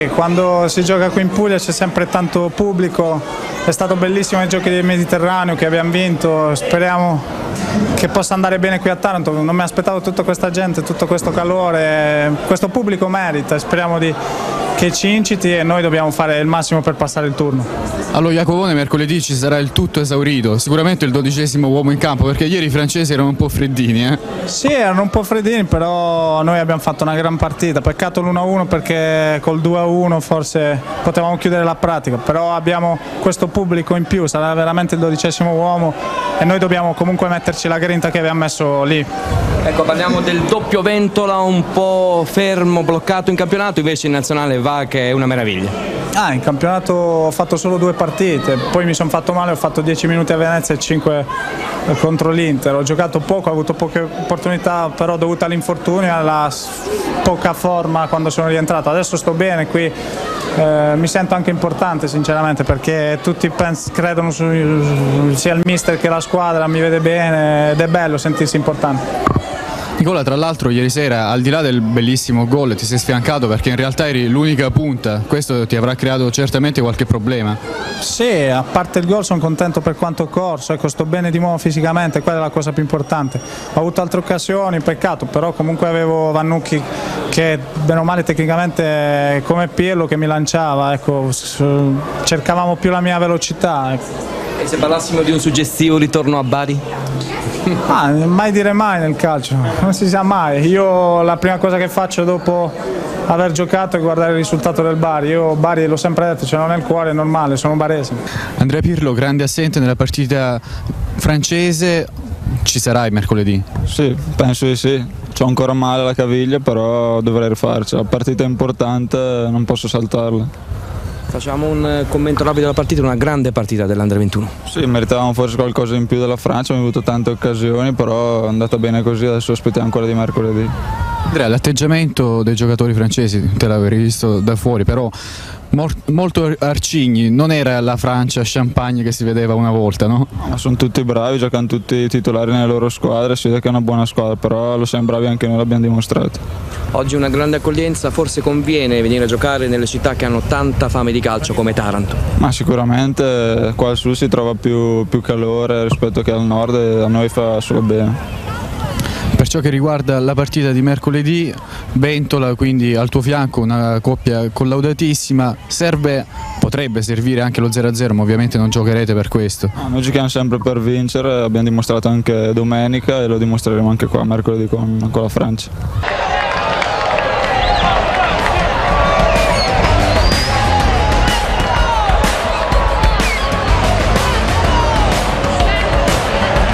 Quando si gioca qui in Puglia c'è sempre tanto pubblico, è stato bellissimo i giochi del Mediterraneo che abbiamo vinto, speriamo che possa andare bene qui a Taranto, non mi aspettavo tutta questa gente, tutto questo calore, questo pubblico merita, speriamo che ci inciti e noi dobbiamo fare il massimo per passare il turno. Allo Iacovone mercoledì ci sarà il tutto esaurito, sicuramente il 12° uomo in campo, perché ieri i francesi erano un po' freddini. Sì, erano un po' freddini, però noi abbiamo fatto una gran partita, peccato l'1-1 perché col 2-1 forse potevamo chiudere la pratica, però abbiamo questo pubblico in più, sarà veramente il 12° uomo e noi dobbiamo comunque metterci la grinta che abbiamo messo lì. Ecco, parliamo del doppio Ventola un po' fermo, bloccato in campionato, invece in nazionale va che è una meraviglia. In campionato ho fatto solo 2 partite, poi mi sono fatto male, ho fatto 10 minuti a Venezia e 5 contro l'Inter, ho giocato poco, ho avuto poche opportunità, però dovuta all'infortunio e alla poca forma quando sono rientrato. Adesso sto bene qui, mi sento anche importante sinceramente perché tutti credono sia il mister che la squadra, mi vede bene ed è bello sentirsi importante. Nicola, tra l'altro ieri sera al di là del bellissimo gol ti sei sfiancato perché in realtà eri l'unica punta, questo ti avrà creato certamente qualche problema. Sì, a parte il gol sono contento per quanto ho corso, ecco, sto bene di nuovo fisicamente, quella è la cosa più importante. Ho avuto altre occasioni, peccato, però comunque avevo Vannucchi che bene o male tecnicamente è come Pirlo che mi lanciava, ecco, cercavamo più la mia velocità. Ecco. E se parlassimo di un suggestivo ritorno a Bari? Mai dire mai nel calcio, non si sa mai. Io la prima cosa che faccio dopo aver giocato è guardare il risultato del Bari. Io Bari l'ho sempre detto, ce l'ho nel cuore, è normale, sono barese. Andrea Pirlo, grande assente nella partita francese, ci sarai mercoledì? Sì, penso di sì. C'ho ancora male alla caviglia, però dovrei rifarci. La partita è importante, non posso saltarla. Facciamo un commento rapido della partita, una grande partita dell'Under 21. Sì, meritavamo forse qualcosa in più della Francia, abbiamo avuto tante occasioni, però è andata bene così, adesso aspettiamo quella di mercoledì. Andrea, l'atteggiamento dei giocatori francesi, te l'avevi visto da fuori, però molto arcigni, non era la Francia champagne che si vedeva una volta, no? Ma sono tutti bravi, giocano tutti titolari nelle loro squadre, si vede che è una buona squadra, però lo siamo bravi anche noi, l'abbiamo dimostrato. Oggi una grande accoglienza, forse conviene venire a giocare nelle città che hanno tanta fame di calcio come Taranto? Ma sicuramente qua al sud si trova più calore rispetto che al nord e a noi fa solo bene. Per ciò che riguarda la partita di mercoledì, Ventola quindi al tuo fianco, una coppia collaudatissima, potrebbe servire anche lo 0-0, ma ovviamente non giocherete per questo. Noi giochiamo sempre per vincere, abbiamo dimostrato anche domenica e lo dimostreremo anche qua mercoledì con la Francia.